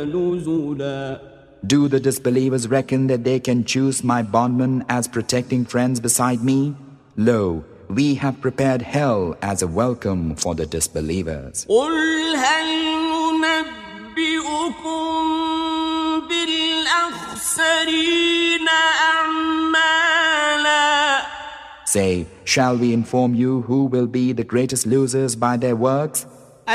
نزلا. Do the disbelievers reckon that they can choose my bondmen as protecting friends beside me? Lo, we have prepared hell as a welcome for the disbelievers. قل هل ننبئكم بالأخسرين أعمالا. Say, shall we inform you who will be the greatest losers by their works?